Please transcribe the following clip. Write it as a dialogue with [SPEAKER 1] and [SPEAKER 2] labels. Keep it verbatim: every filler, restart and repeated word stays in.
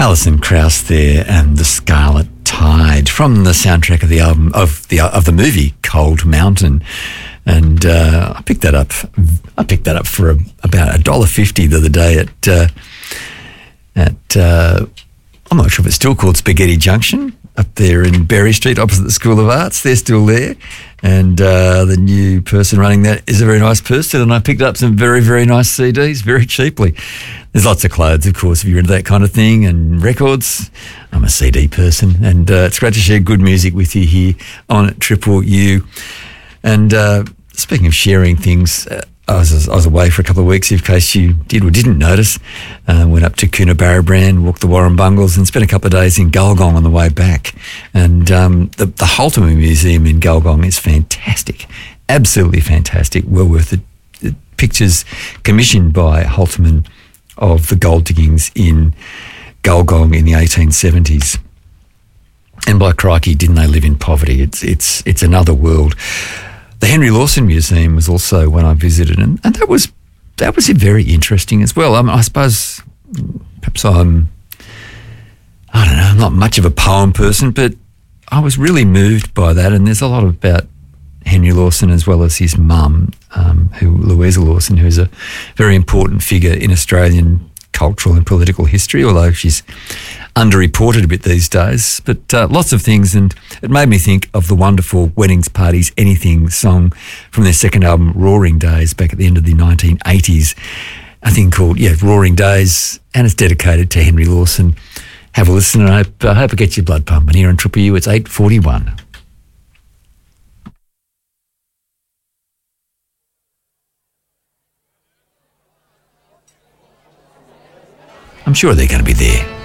[SPEAKER 1] Alison Krauss there and The Scarlet Tide from the soundtrack of the album of the of the movie Cold Mountain, and uh, I picked that up. I picked that up for a, about a dollar fifty the other day at uh, at uh, I'm not sure if it's still called Spaghetti Junction up there in Berry Street, opposite the School of Arts. They're still there, and uh, the new person running that is a very nice person. And I picked up some very very nice C Ds very cheaply. There's lots of clothes, of course, if you're into that kind of thing, and records. I'm a C D person, and uh, it's great to share good music with you here on Triple U. And uh, speaking of sharing things, uh, I, was, I was away for a couple of weeks, in case you did or didn't notice. Uh, went up to Coonabarabran, walked the Warrumbungles, and spent a couple of days in Gulgong on the way back. And um, the, the Halterman Museum in Gulgong is fantastic, absolutely fantastic, well worth the, the pictures commissioned by Halterman of the gold diggings in Gulgong in the eighteen seventies. And by crikey, didn't they live in poverty? It's it's it's another world. The Henry Lawson Museum was also when I visited, and, and that was that was very interesting as well. I mean, I suppose perhaps I'm I don't know, I'm not much of a poem person, but I was really moved by that. And there's a lot about Henry Lawson as well as his mum, um, who Louisa Lawson, who's a very important figure in Australian cultural and political history, although she's underreported a bit these days. But uh, lots of things, and it made me think of the wonderful Weddings, Parties, Anything song from their second album, Roaring Days, back at the end of the nineteen eighties. A thing called, yeah, Roaring Days, and it's dedicated to Henry Lawson. Have a listen, and I hope, I hope it gets your blood pumping. Here on Triple U, it's eight forty-one. I'm sure they're going to be there.